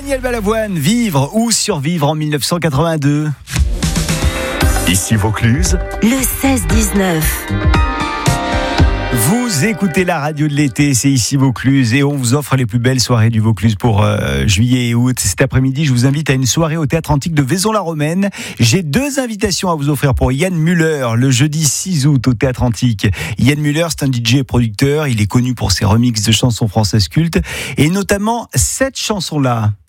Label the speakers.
Speaker 1: Daniel Balavoine, vivre ou survivre en 1982.
Speaker 2: Ici Vaucluse,
Speaker 3: le 16-19.
Speaker 1: Vous écoutez la radio de l'été, c'est ici Vaucluse et on vous offre les plus belles soirées du Vaucluse pour juillet et août. Cet après-midi, je vous invite à une soirée au Théâtre Antique de Vaison-la-Romaine. J'ai 2 invitations à vous offrir pour Yann Muller, le jeudi 6 août au Théâtre Antique. Yann Muller, c'est un DJ et producteur, il est connu pour ses remixes de chansons françaises cultes et notamment cette chanson-là.